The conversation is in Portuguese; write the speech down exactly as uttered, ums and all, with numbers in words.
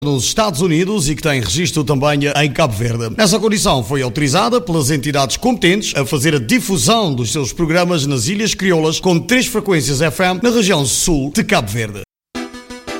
nos Estados Unidos e que tem registro também em Cabo Verde. Nessa condição foi autorizada pelas entidades competentes a fazer a difusão dos seus programas nas Ilhas Crioulas com três frequências F M na região sul de Cabo Verde.